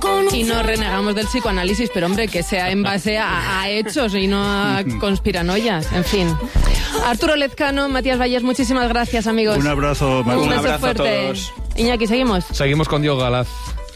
Y no renegamos del psicoanálisis, pero hombre, que sea en base a hechos y no a conspiranoias, en fin. Arturo Lezcano, Matías Valles, muchísimas gracias, amigos. Un abrazo, Un beso abrazo a fuerte. todos. Iñaki, ¿seguimos? Seguimos con Diego Galaz.